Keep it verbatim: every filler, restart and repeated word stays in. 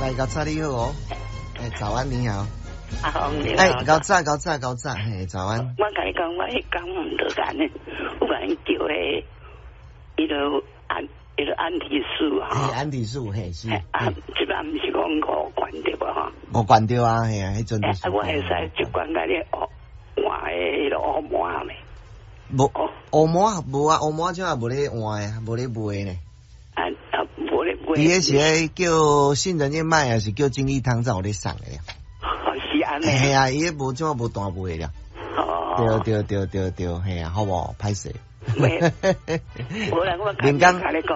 哎，高早你好哦。哎，早安你好。 啊，好你好。 哎，高早高早高早，嘿，早安。 我甲你讲，我迄讲唔得干呢，我甲你叫迄，伊个安，伊个安提素啊。 嘿，安提素嘿是。 啊，即摆毋是讲五罐对无吼？ 五罐对啊，嘿啊，迄阵就是。 我会使一罐甲你学换迄个乌麻咩？ 无乌麻无啊，乌麻种也无咧换啊，无咧卖呢。 啊啊，无咧卖。 伊迄是叫杏仁燕麦，还是叫金利汤才有咧送的呀？ 是安尼。 嘿啊，伊迄无种无单卖了。 哦。 对对对对对，嘿啊，好无？歹势。 无啦，我甲你讲。